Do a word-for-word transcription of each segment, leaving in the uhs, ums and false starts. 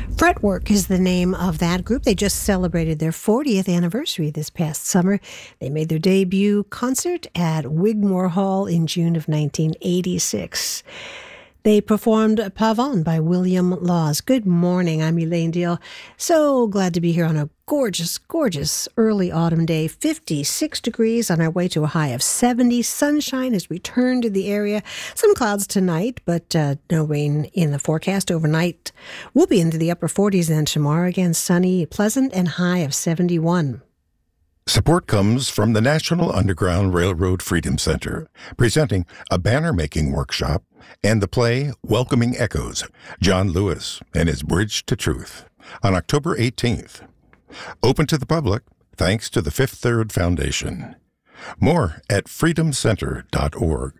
Fretwork is the name of that group. They just celebrated their fortieth anniversary this past summer. They made their debut concert at Wigmore Hall in June of nineteen eighty-six. They performed Pavon by William Laws. Good morning, I'm Elaine Deal. So glad to be here on a gorgeous, gorgeous early autumn day. fifty-six degrees on our way to a high of seventy. Sunshine has returned to the area. Some clouds tonight, but uh, no rain in the forecast overnight. We'll be into the upper forties then tomorrow. Again, sunny, pleasant, and high of seventy-one. Support comes from the National Underground Railroad Freedom Center, presenting a banner-making workshop and the play Welcoming Echoes, John Lewis and his Bridge to Truth, on October eighteenth. Open to the public, thanks to the Fifth Third Foundation. More at freedom center dot org.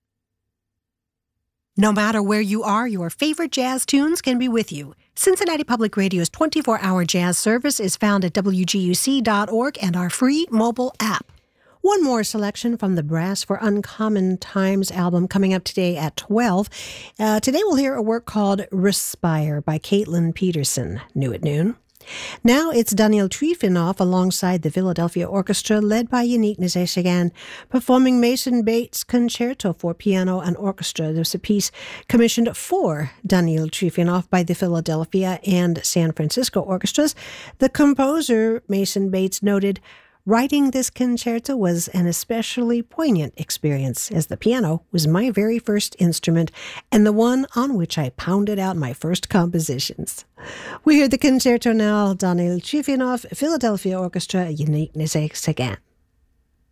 No matter where you are, your favorite jazz tunes can be with you. Cincinnati Public Radio's twenty-four hour jazz service is found at W G U C dot org and our free mobile app. One more selection from the Brass for Uncommon Times album coming up today at twelve. Uh, today we'll hear a work called Respire by Caitlin Peterson, new at noon. Now it's Daniel Trifonov alongside the Philadelphia Orchestra, led by Yannick Nézet-Séguin, performing Mason Bates' Concerto for Piano and Orchestra. There's a piece commissioned for Daniel Trifonov by the Philadelphia and San Francisco orchestras. The composer, Mason Bates, noted, "Writing this concerto was an especially poignant experience, as the piano was my very first instrument and the one on which I pounded out my first compositions." We hear the concerto now, Daniel Trifonov, Philadelphia Orchestra, Yannick Nézet-Séguin.